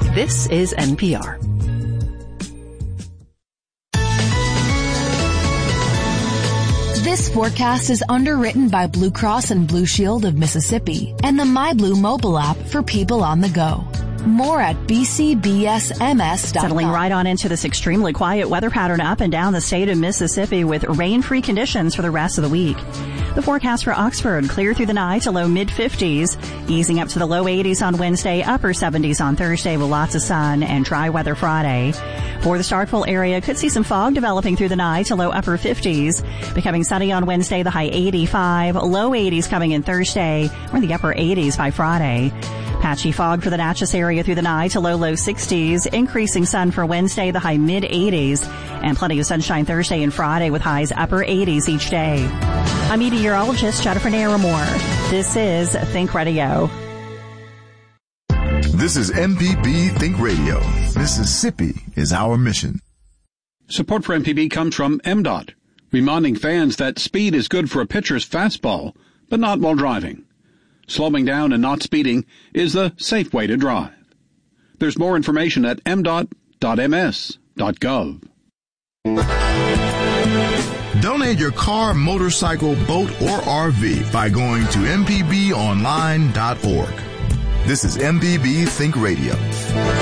This is NPR. This forecast is underwritten by Blue Cross and Blue Shield of Mississippi and the MyBlue mobile app for people on the go. More at bcbsms.com. Settling right on into this extremely quiet weather pattern up and down the state of Mississippi with rain-free conditions for the rest of the week. The forecast for Oxford, clear through the night to low mid-50s, easing up to the low 80s on Wednesday, upper 70s on Thursday with lots of sun and dry weather Friday. For the Starkville area, could see some fog developing through the night to low upper 50s, becoming sunny on Wednesday, the high 85, low 80s coming in Thursday, or in the upper 80s by Friday. Patchy fog for the Natchez area through the night to low 60s, increasing sun for Wednesday, the high mid-80s, and plenty of sunshine Thursday and Friday with highs upper 80s each day. I'm meteorologist Jennifer Naramore. This is Think Radio. This is MPB Think Radio. Mississippi is our mission. Support for MPB comes from MDOT, reminding fans that speed is good for a pitcher's fastball, but not while driving. Slowing down and not speeding is the safe way to drive. There's more information at mdot.ms.gov. Donate your car, motorcycle, boat, or RV by going to mpbonline.org. This is MPB Think Radio.